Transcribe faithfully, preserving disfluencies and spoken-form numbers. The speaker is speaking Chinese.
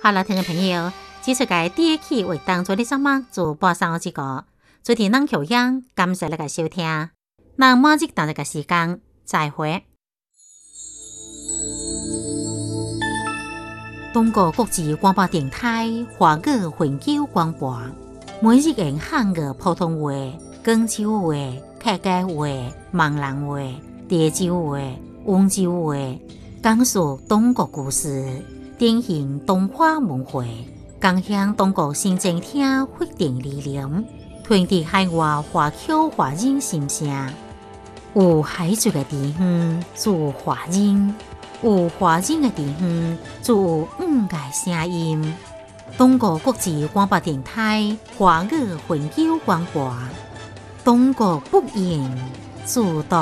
好了，听众朋友，这次嘅第一期为当做你什么做播上这个，主题能求样，感谢你嘅收听。那马上等这个时间，再会。中国国际广播电台华语永久广播，每日用汉语普通话、广州话、客家话、闽南话、潮州话、温州话，讲述中国故事。典型东华文化，共享中国新政厅发展理念，传递海外华侨华人心声。有海族的地方，就有华人；有华人的地方，就有五个声音。中国国际广播电台华语永久广播，中国不言自导。